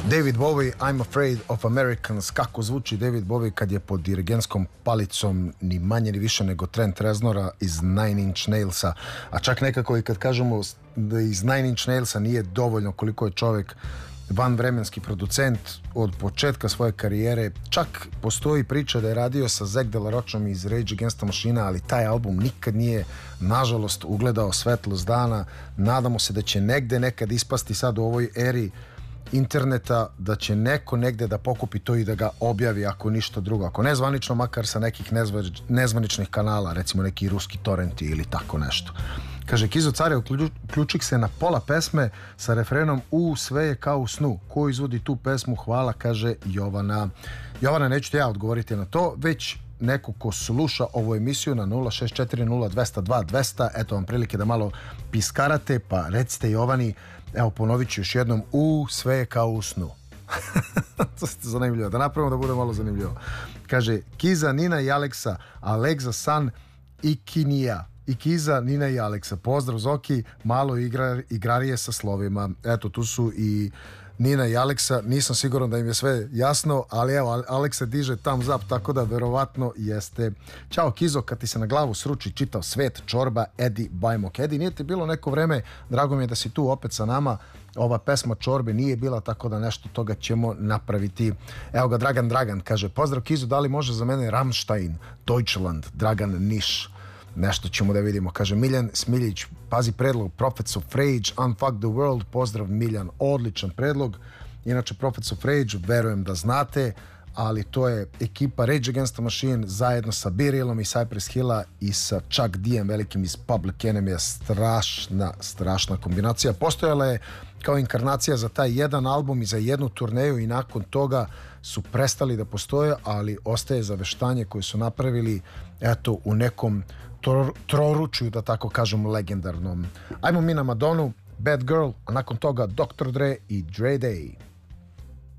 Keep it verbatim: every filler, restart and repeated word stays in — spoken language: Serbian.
David Bowie, I'm Afraid of Americans. Kako zvuči David Bowie kad je pod dirigentskom palicom ni manje ni više nego Trent Reznora iz Nine Inch Nailsa. A čak nekako i kad kažemo da iz Nine Inch Nailsa nije dovoljno koliko je čovjek vanvremenski producent od početka svoje karijere. Čak postoji priča da je radio sa Zack de la Rochom iz Rage Against the Machine, ali taj album nikad nije, nažalost, ugledao svetlost dana. Nadamo se da će negde nekad ispasti sad u ovoj eri interneta, da će neko negde da pokupi to i da ga objavi, ako ništa drugo, ako nezvanično, makar sa nekih nezvaničnih kanala, recimo neki ruski torrenti ili tako nešto. Kaže, Kizo care, uključik se na pola pesme sa refrenom U, sve je kao u snu. Ko izvodi tu pesmu? Hvala, kaže Jovana. Jovana, neću ja odgovoriti na to, već neko ko sluša ovu emisiju na nula šest četiri nula dva nula dva dva nula nula. Eto vam prilike da malo piskarate, pa recite Jovani, evo ponovit ću još jednom, U, sve je kao u snu. To ste zanimljivo, da napravimo da bude malo zanimljivo. Kaže, Kiza, Nina i Aleksa, Aleksa, San i Kinija. I Kiza, Nina i Aleksa. Pozdrav Zoki, malo igra, igrarije sa slovima. Eto, tu su i Nina i Aleksa. Nisam siguran da im je sve jasno, ali evo, Aleksa diže thumbs up, tako da verovatno jeste. Ćao Kizo, kad ti se na glavu sruči čitav svet, čorba, Edi Bajmok. Edi, nije ti bilo neko vreme, drago mi je da si tu opet sa nama. Ova pesma čorbe nije bila, tako da nešto toga ćemo napraviti. Evo ga, Dragan Dragan kaže, pozdrav Kizo, da li može za mene Rammstein, Deutschland, Dragan Niš. Nešto ćemo da vidimo. Kaže Miljan Smiljić, pazi predlog Prophets of Rage, Unfuck the World. Pozdrav Miljan, odličan predlog. Inače Prophets of Rage, verujem da znate, ali to je ekipa Rage Against the Machine zajedno sa Burialom i Cypress Hilla i sa Chuck D-em velikim iz Public Enemy. Strašna, strašna kombinacija. Postojala je kao inkarnacija za taj jedan album i za jednu turneju i nakon toga su prestali da postoje, ali ostaje zaveštanje koje su napravili eto u nekom tor- troručju, da tako kažem, legendarnom. Ajmo mi na Madonu, Bad Girl, a nakon toga doktor Dre i Dre Day.